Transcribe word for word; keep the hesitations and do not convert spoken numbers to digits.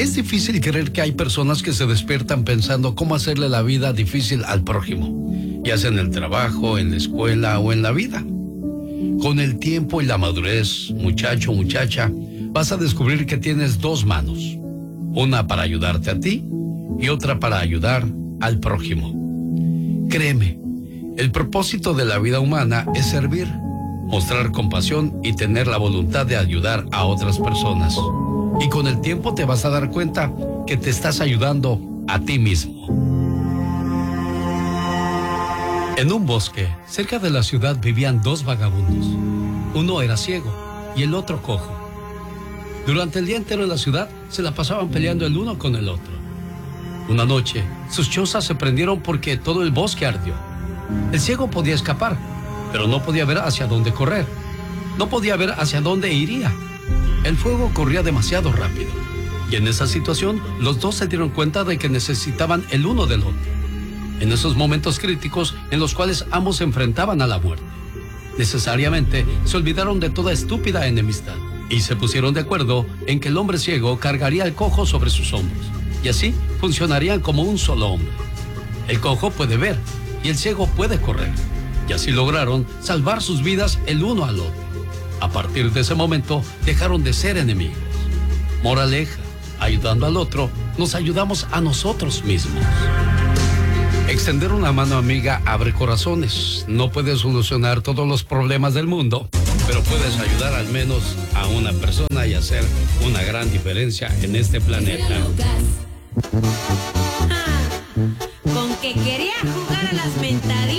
Es difícil creer que hay personas que se despiertan pensando cómo hacerle la vida difícil al prójimo, ya sea en el trabajo, en la escuela o en la vida. Con el tiempo y la madurez, muchacho, muchacha, vas a descubrir que tienes dos manos, una para ayudarte a ti y otra para ayudar al prójimo. Créeme, el propósito de la vida humana es servir, mostrar compasión y tener la voluntad de ayudar a otras personas. Y con el tiempo te vas a dar cuenta que te estás ayudando a ti mismo. En un bosque, cerca de la ciudad, vivían dos vagabundos. Uno era ciego y el otro cojo. Durante el día entero en la ciudad, se la pasaban peleando el uno con el otro. Una noche, sus chozas se prendieron porque todo el bosque ardió. El ciego podía escapar, pero no podía ver hacia dónde correr. No podía ver hacia dónde iría. El fuego corría demasiado rápido. Y en esa situación, los dos se dieron cuenta de que necesitaban el uno del otro. En esos momentos críticos en los cuales ambos se enfrentaban a la muerte, necesariamente se olvidaron de toda estúpida enemistad y se pusieron de acuerdo en que el hombre ciego cargaría al cojo sobre sus hombros y así funcionarían como un solo hombre. El cojo puede ver y el ciego puede correr y así lograron salvar sus vidas el uno al otro. A partir de ese momento dejaron de ser enemigos. Moraleja, ayudando al otro, nos ayudamos a nosotros mismos. Extender una mano amiga abre corazones. No puedes solucionar todos los problemas del mundo, pero puedes ayudar al menos a una persona y hacer una gran diferencia en este planeta. Ah, con que quería jugar a las mentaditas.